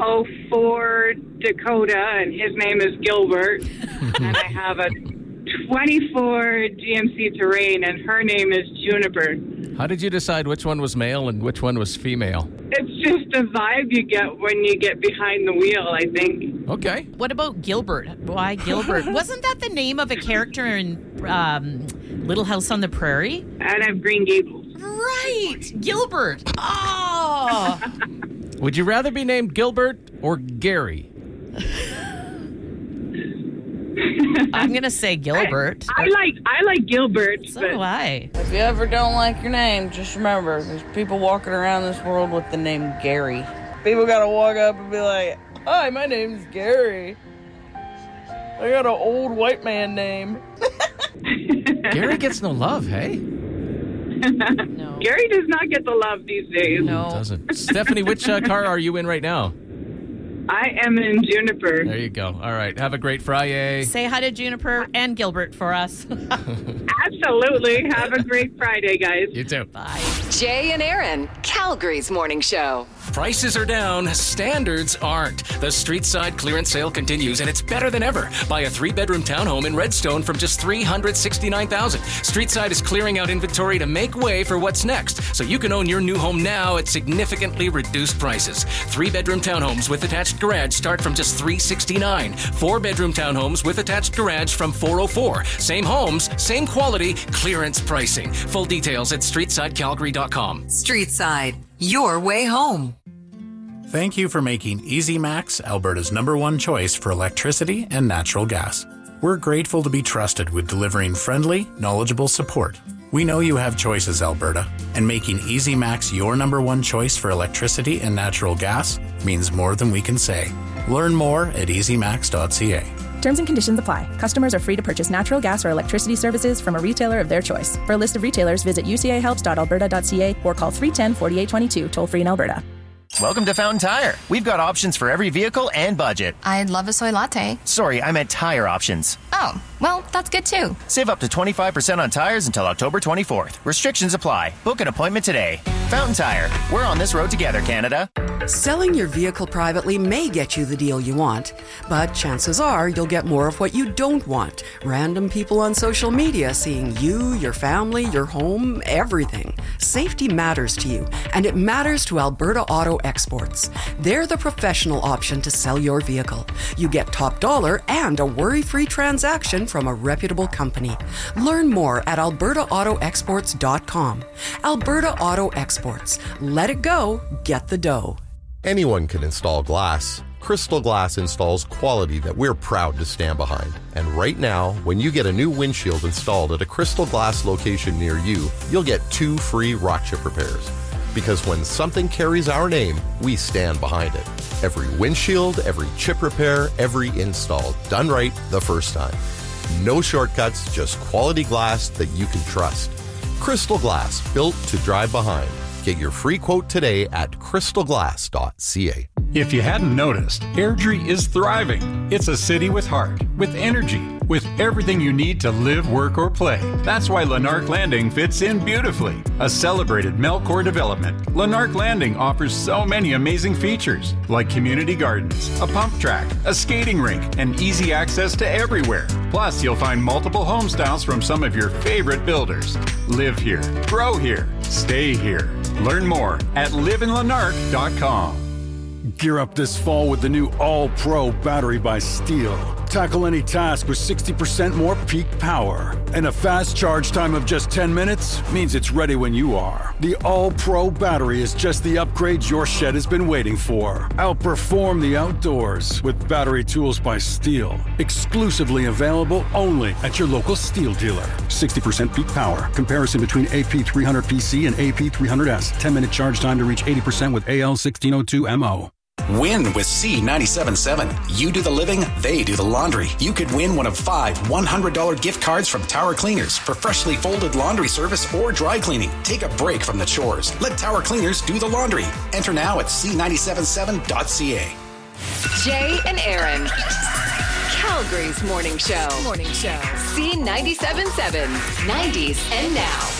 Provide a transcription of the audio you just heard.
04 Dakota, and his name is Gilbert. And I have a 24 GMC Terrain, and her name is Juniper. How did you decide which one was male and which one was female? It's just a vibe you get when you get behind the wheel, I think. Okay. What about Gilbert? Why Gilbert? Wasn't that the name of a character in Little House on the Prairie? And I have Green Gables. Right. Gilbert. Oh. Would you rather be named Gilbert or Gary? I'm going to say Gilbert. I like Gilbert. So but do I. If you ever don't like your name, just remember, there's people walking around this world with the name Gary. People gotta walk up and be like, "Hi, my name's Gary. I got an old white man name." Gary gets no love, hey? No. Gary does not get the love these days. No. Doesn't. Stephanie, which car are you in right now? I am in Juniper. There you go. All right. Have a great Friday. Say hi to Juniper and Gilbert for us. Absolutely. Have a great Friday, guys. You too. Bye. Jay and Aaron, Calgary's morning show. Prices are down, standards aren't. The street side clearance sale continues, and it's better than ever. Buy a 3-bedroom townhome in Redstone from just $369,000. Street side is clearing out inventory to make way for what's next, so you can own your new home now at significantly reduced prices. 3-bedroom townhomes with attached garage start from just $369. 4-bedroom townhomes with attached garage from $404. Same homes, same quality, clearance pricing. Full details at StreetSideCalgary.com. Streetside, your way home. Thank you for making EasyMax Alberta's #1 choice for electricity and natural gas. We're grateful to be trusted with delivering friendly, knowledgeable support. We know you have choices, Alberta, and making EasyMax your #1 choice for electricity and natural gas means more than we can say. Learn more at easymax.ca. Terms and conditions apply. Customers are free to purchase natural gas or electricity services from a retailer of their choice. For a list of retailers, visit ucahelps.alberta.ca or call 310-4822, toll-free in Alberta. Welcome to Fountain Tire. We've got options for every vehicle and budget. I'd love a soy latte. Sorry, I meant tire options. Oh, well, that's good too. Save up to 25% on tires until October 24th. Restrictions apply. Book an appointment today. Fountain Tire. We're on this road together, Canada. Selling your vehicle privately may get you the deal you want, but chances are you'll get more of what you don't want. Random people on social media seeing you, your family, your home, everything. Safety matters to you, and it matters to Alberta Auto Exports. They're the professional option to sell your vehicle. You get top dollar and a worry-free transaction from a reputable company. Learn more at albertaautoexports.com. Alberta Auto Exports. Let it go, get the dough. Anyone can install glass. Crystal Glass installs quality that we're proud to stand behind. And right now, when you get a new windshield installed at a Crystal Glass location near you, you'll get 2 free rock chip repairs. Because when something carries our name, we stand behind it. Every windshield, every chip repair, every install, done right the first time. No shortcuts, just quality glass that you can trust. Crystal Glass, built to drive behind. Get your free quote today at crystalglass.ca. If you hadn't noticed, Airdrie is thriving. It's a city with heart, with energy, with everything you need to live, work, or play. That's why Lanark Landing fits in beautifully. A celebrated Melcor development, Lanark Landing offers so many amazing features, like community gardens, a pump track, a skating rink, and easy access to everywhere. Plus, you'll find multiple home styles from some of your favorite builders. Live here, grow here, stay here. Learn more at liveinlanark.com. Gear up this fall with the new All-Pro battery by Steel. Tackle any task with 60% more peak power. And a fast charge time of just 10 minutes means it's ready when you are. The All-Pro battery is just the upgrade your shed has been waiting for. Outperform the outdoors with battery tools by Steel. Exclusively available only at your local Steel dealer. 60% peak power. Comparison between AP300PC and AP300S. 10-minute charge time to reach 80% with AL1602MO. Win with C97.7. You do the living, they do the laundry. You could win one of 5 $100 gift cards from Tower Cleaners for freshly folded laundry service or dry cleaning. Take a break from the chores. Let Tower Cleaners do the laundry. Enter now at C977.ca. Jay and Aaron, Calgary's morning show. C97.7, 90s and now.